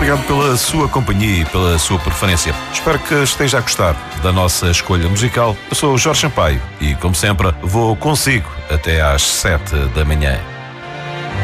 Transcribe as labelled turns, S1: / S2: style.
S1: obrigado pela sua companhia e pela sua preferência. Espero que esteja a gostar da nossa escolha musical. Eu sou o Jorge Sampaio e, como sempre, vou consigo até às 7 da manhã.